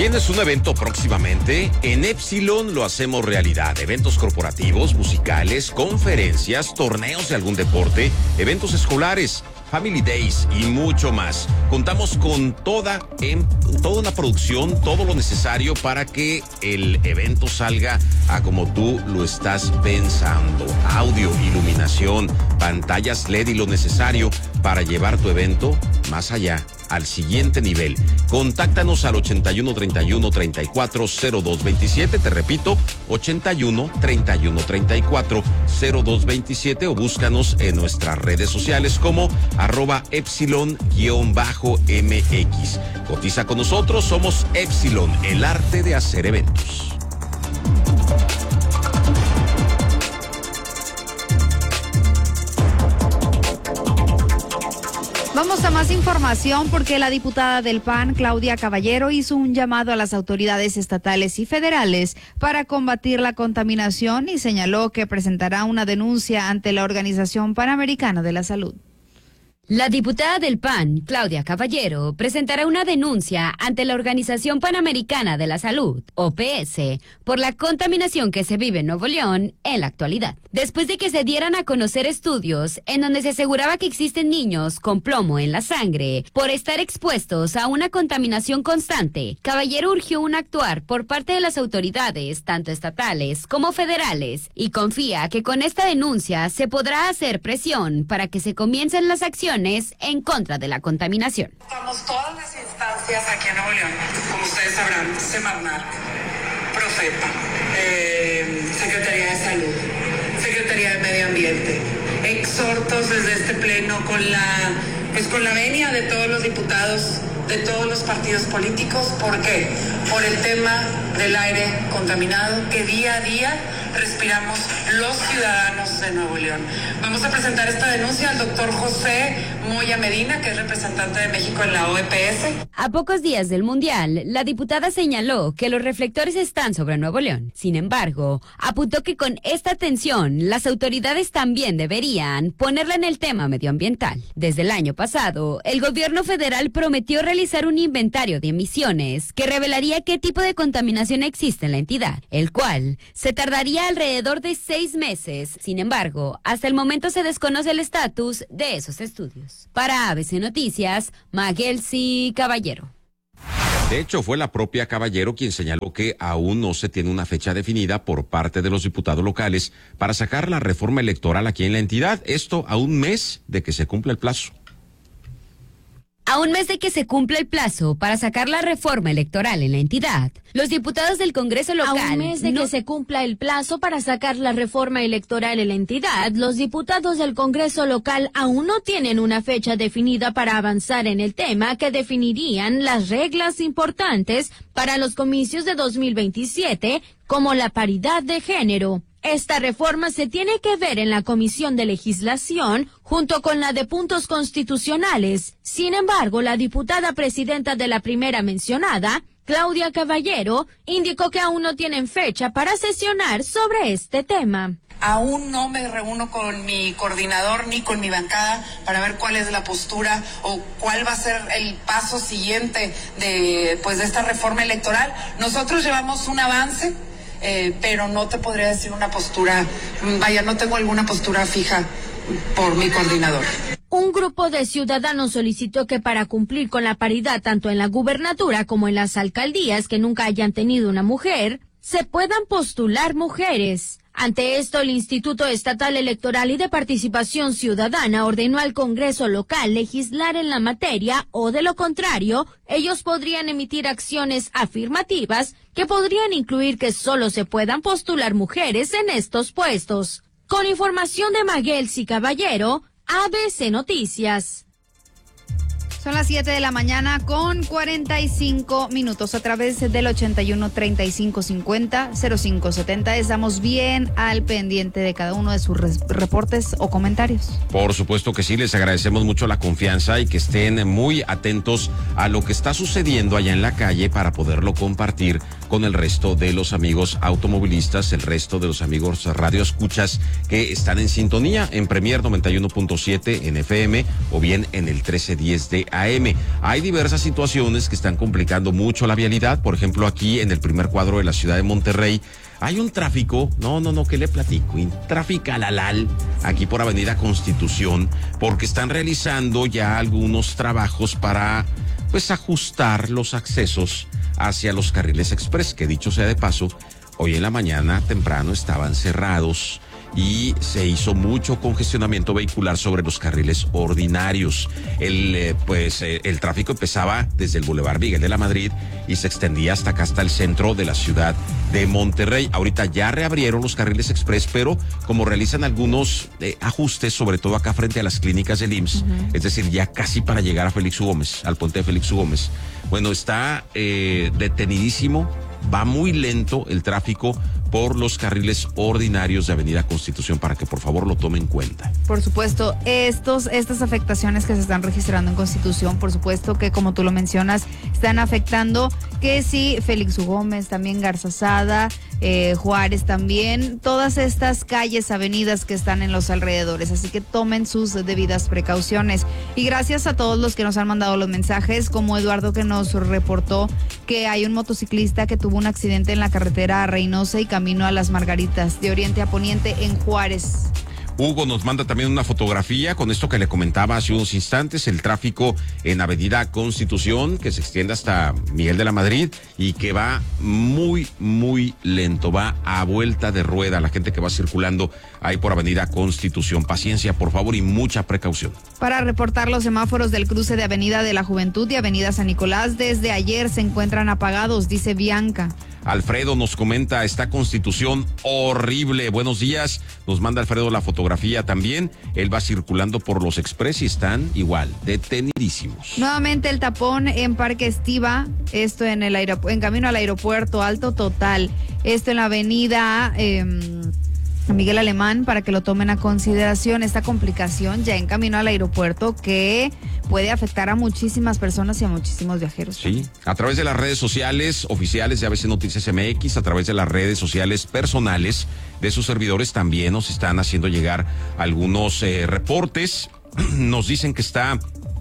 ¿Tienes un evento próximamente? En Epsilon lo hacemos realidad. Eventos corporativos, musicales, conferencias, torneos de algún deporte, eventos escolares, Family Days y mucho más. Contamos con toda una producción, todo lo necesario para que el evento salga a como tú lo estás pensando. Audio, iluminación, pantallas LED y lo necesario para llevar tu evento más allá, al siguiente nivel. Contáctanos al 81 31 34 02 27, te repito, 81 31 34 02 27, o búscanos en nuestras redes sociales como @Epsilon_MX. Cotiza con nosotros, somos Epsilon, el arte de hacer eventos. Vamos a más información porque la diputada del PAN, Claudia Caballero, hizo un llamado a las autoridades estatales y federales para combatir la contaminación y señaló que presentará una denuncia ante la Organización Panamericana de la Salud. La diputada del PAN, Claudia Caballero, presentará una denuncia ante la Organización Panamericana de la Salud, OPS, por la contaminación que se vive en Nuevo León en la actualidad. Después de que se dieran a conocer estudios en donde se aseguraba que existen niños con plomo en la sangre por estar expuestos a una contaminación constante, Caballero urgió un actuar por parte de las autoridades, tanto estatales como federales, y confía que con esta denuncia se podrá hacer presión para que se comiencen las acciones en contra de la contaminación. Estamos todas las instancias aquí en Nuevo León, como ustedes sabrán, Semarnat, Profepa, Secretaría de Salud, Secretaría de Medio Ambiente, exhortos desde este pleno con la venia de todos los diputados de todos los partidos políticos. ¿Por qué? Por el tema del aire contaminado que día a día respiramos los ciudadanos de Nuevo León. Vamos a presentar esta denuncia al doctor José Moya Medina, que es representante de México en la OPS. A pocos días del Mundial, la diputada señaló que los reflectores están sobre Nuevo León. Sin embargo, apuntó que con esta atención, las autoridades también deberían ponerla en el tema medioambiental. Desde el año pasado, el gobierno federal prometió realizar un inventario de emisiones que revelaría qué tipo de contaminación existe en la entidad, el cual se tardaría alrededor de 6 meses. Sin embargo, hasta el momento se desconoce el estatus de esos estudios. Para ABC Noticias, Magelsi Caballero. De hecho, fue la propia Caballero quien señaló que aún no se tiene una fecha definida por parte de los diputados locales para sacar la reforma electoral aquí en la entidad. Esto a un mes de que se cumpla el plazo. A un mes de que se cumpla el plazo para sacar la reforma electoral en la entidad, los diputados del Congreso local... A un mes de que se cumpla el plazo para sacar la reforma electoral en la entidad, los diputados del Congreso local aún no tienen una fecha definida para avanzar en el tema que definirían las reglas importantes para los comicios de 2027, como la paridad de género. Esta reforma se tiene que ver en la Comisión de Legislación junto con la de puntos constitucionales. Sin embargo, la diputada presidenta de la primera mencionada, Claudia Caballero, indicó que aún no tienen fecha para sesionar sobre este tema. Aún no me reúno con mi coordinador ni con mi bancada para ver cuál es la postura o cuál va a ser el paso siguiente de esta reforma electoral. Nosotros llevamos un avance. Pero no te podría decir una postura, no tengo alguna postura fija por mi coordinador. Un grupo de ciudadanos solicitó que para cumplir con la paridad tanto en la gubernatura como en las alcaldías que nunca hayan tenido una mujer, se puedan postular mujeres. Ante esto, el Instituto Estatal Electoral y de Participación Ciudadana ordenó al Congreso local legislar en la materia o, de lo contrario, ellos podrían emitir acciones afirmativas que podrían incluir que solo se puedan postular mujeres en estos puestos. Con información de Magelsi Caballero, ABC Noticias. Son las 7 de la mañana con 45 minutos a través del 81 35 50 05 70. Estamos bien al pendiente de cada uno de sus reportes o comentarios. Por supuesto que sí, les agradecemos mucho la confianza y que estén muy atentos a lo que está sucediendo allá en la calle para poderlo compartir con el resto de los amigos automovilistas, el resto de los amigos radioescuchas que están en sintonía en Premier 91.7 en FM o bien en el 1310 de AM. Hay diversas situaciones que están complicando mucho la vialidad. Por ejemplo, aquí en el primer cuadro de la ciudad de Monterrey hay un tráfico, ¿qué le platico? Un tráfico alalal aquí por Avenida Constitución, porque están realizando ya algunos trabajos para, pues, ajustar los accesos hacia los carriles express, que dicho sea de paso, hoy en la mañana temprano estaban cerrados y se hizo mucho congestionamiento vehicular sobre los carriles ordinarios. El tráfico empezaba desde el Boulevard Miguel de la Madrid y se extendía hasta acá, hasta el centro de la ciudad de Monterrey. Ahorita ya reabrieron los carriles express, pero como realizan algunos ajustes, sobre todo acá frente a las clínicas del IMSS, es decir, ya casi para llegar a Félix U. Gómez, al puente de Félix U. Gómez. Bueno, está detenidísimo, va muy lento el tráfico por los carriles ordinarios de Avenida Constitución, para que por favor lo tomen en cuenta. Por supuesto, estas afectaciones que se están registrando en Constitución, por supuesto que, como tú lo mencionas, están afectando que sí, Félix U. Gómez, también Garzazada, Juárez también, todas estas calles, avenidas que están en los alrededores, así que tomen sus debidas precauciones. Y gracias a todos los que nos han mandado los mensajes, como Eduardo, que nos reportó que hay un motociclista que tuvo un accidente en la carretera Reynosa y camino a Las Margaritas, de oriente a poniente en Juárez. Hugo nos manda también una fotografía con esto que le comentaba hace unos instantes, el tráfico en Avenida Constitución, que se extiende hasta Miguel de la Madrid y que va muy, muy lento, va a vuelta de rueda la gente que va circulando ahí por Avenida Constitución. Paciencia, por favor, y mucha precaución. Para reportar los semáforos del cruce de Avenida de la Juventud y Avenida San Nicolás, desde ayer se encuentran apagados, dice Bianca. Alfredo nos comenta, esta Constitución horrible. Buenos días. Nos manda Alfredo la fotografía también. Él va circulando por los express y están igual, detenidísimos. Nuevamente el tapón en Parque Estiva, esto en camino al aeropuerto, alto total. Esto en la avenida Miguel Alemán, para que lo tomen a consideración, esta complicación ya en camino al aeropuerto que puede afectar a muchísimas personas y a muchísimos viajeros. Sí, a través de las redes sociales oficiales de ABC Noticias MX, a través de las redes sociales personales de sus servidores, también nos están haciendo llegar algunos reportes. Nos dicen que está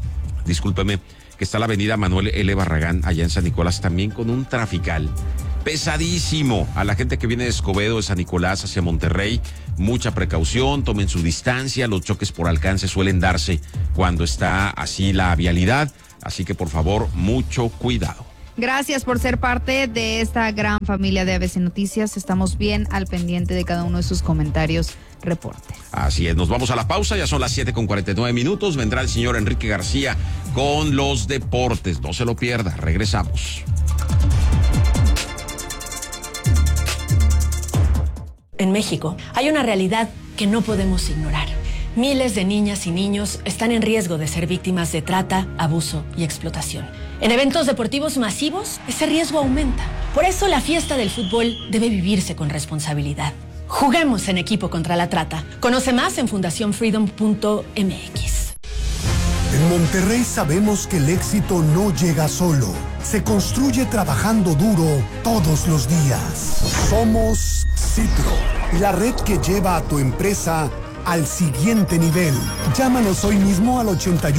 la avenida Manuel L. Barragán allá en San Nicolás también con un trafical pesadísimo. A la gente que viene de Escobedo, de San Nicolás hacia Monterrey, mucha precaución, tomen su distancia. Los choques por alcance suelen darse cuando está así la vialidad, así que por favor, mucho cuidado. Gracias por ser parte de esta gran familia de ABC Noticias. Estamos bien al pendiente de cada uno de sus comentarios, reportes. Así es, nos vamos a la pausa, ya son las 7:49. Vendrá el señor Enrique García con los deportes. No se lo pierda, regresamos. En México hay una realidad que no podemos ignorar. Miles de niñas y niños están en riesgo de ser víctimas de trata, abuso y explotación. En eventos deportivos masivos, ese riesgo aumenta. Por eso la fiesta del fútbol debe vivirse con responsabilidad. Juguemos en equipo contra la trata. Conoce más en fundacionfreedom.mx. En Monterrey sabemos que el éxito no llega solo. Se construye trabajando duro todos los días. Somos Citro, la red que lleva a tu empresa al siguiente nivel. Llámanos hoy mismo al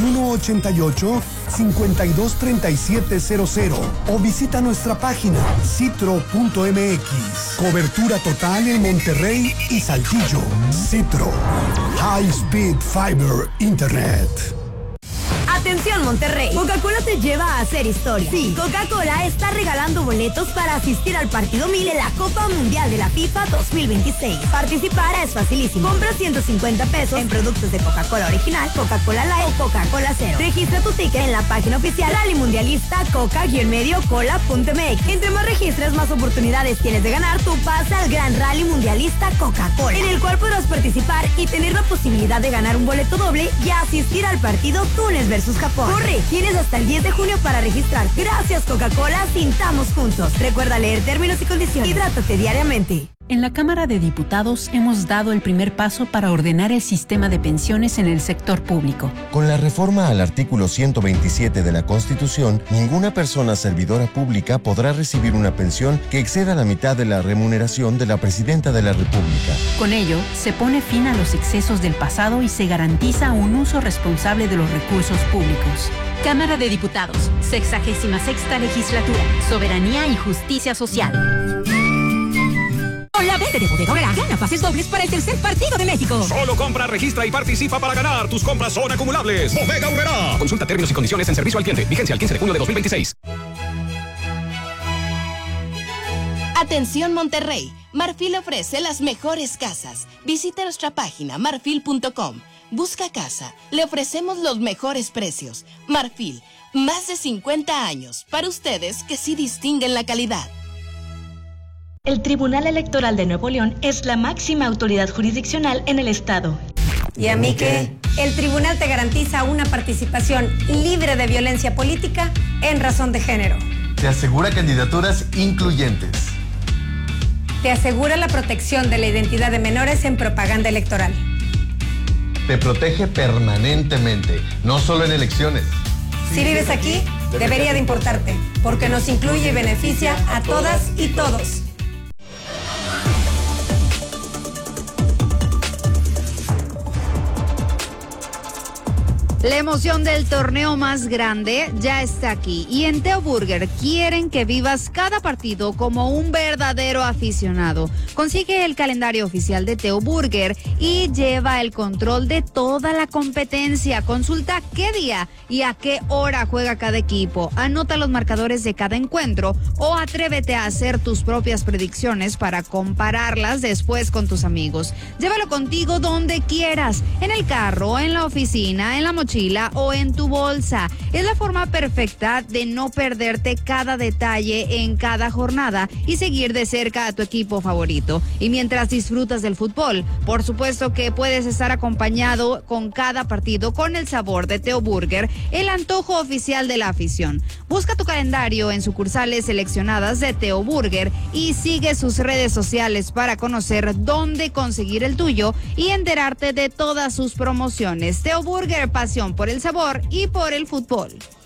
8188-523700 o visita nuestra página citro.mx. Cobertura total en Monterrey y Saltillo. Citro, High Speed Fiber Internet. Atención Monterrey, Coca-Cola te lleva a hacer historia. Sí, Coca-Cola está regalando boletos para asistir al partido 1000 en la Copa Mundial de la FIFA 2026. Participar es facilísimo. Compra 150 pesos en productos de Coca-Cola original, Coca-Cola Light o Coca-Cola Cero. Registra tu ticket en la página oficial Rally Mundialista coca-cola.mx. Entre más registres, más oportunidades tienes de ganar tu pase al Gran Rally Mundialista Coca-Cola, en el cual podrás participar y tener la posibilidad de ganar un boleto doble y asistir al partido Túnez versus Japón. Corre, tienes hasta el 10 de junio para registrar. Gracias Coca-Cola, sintamos juntos. Recuerda leer términos y condiciones. Hidrátate diariamente. En la Cámara de Diputados hemos dado el primer paso para ordenar el sistema de pensiones en el sector público. Con la reforma al artículo 127 de la Constitución, ninguna persona servidora pública podrá recibir una pensión que exceda la mitad de la remuneración de la Presidenta de la República. Con ello, se pone fin a los excesos del pasado y se garantiza un uso responsable de los recursos públicos. Cámara de Diputados, 66ª Legislatura, Soberanía y Justicia Social. Con la venta de Bodega Aurrerá, gana pases dobles para el tercer partido de México. Solo compra, registra y participa para ganar. Tus compras son acumulables. Bodega Aurrerá. Consulta términos y condiciones en servicio al cliente. Vigencia el 15 de junio de 2026. Atención Monterrey. Marfil ofrece las mejores casas. Visita nuestra página marfil.com. Busca casa. Le ofrecemos los mejores precios. Marfil, más de 50 años. Para ustedes que sí distinguen la calidad. El Tribunal Electoral de Nuevo León es la máxima autoridad jurisdiccional en el Estado. ¿Y a mí qué? El tribunal te garantiza una participación libre de violencia política en razón de género. Te asegura candidaturas incluyentes. Te asegura la protección de la identidad de menores en propaganda electoral. Te protege permanentemente, no solo en elecciones. Si vives aquí, debería de importarte, porque nos incluye y beneficia a todas y todos. La emoción del torneo más grande ya está aquí y en Teo Burger quieren que vivas cada partido como un verdadero aficionado. Consigue el calendario oficial de Teo Burger y lleva el control de toda la competencia. Consulta qué día y a qué hora juega cada equipo. Anota los marcadores de cada encuentro o atrévete a hacer tus propias predicciones para compararlas después con tus amigos. Llévalo contigo donde quieras, en el carro, en la oficina, en la mochila o en tu bolsa. Es la forma perfecta de no perderte cada detalle en cada jornada y seguir de cerca a tu equipo favorito. Y mientras disfrutas del fútbol, por supuesto que puedes estar acompañado con cada partido con el sabor de Teo Burger, el antojo oficial de la afición. Busca tu calendario en sucursales seleccionadas de Teo Burger y sigue sus redes sociales para conocer dónde conseguir el tuyo y enterarte de todas sus promociones. Teo Burger, pasión por el sabor y por el fútbol.